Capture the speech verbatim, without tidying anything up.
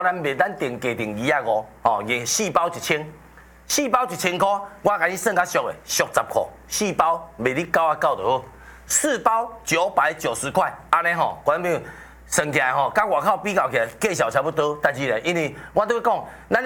咱卖咱定价定二啊五，哦，也四包一千，四包一千块，我甲你算较俗的，俗十块，四包卖你九啊九就好，四包九百九十块，安尼吼，观众朋友算起来吼，甲外口比较起来，价钱差不多，但是咧，因为我都讲，咱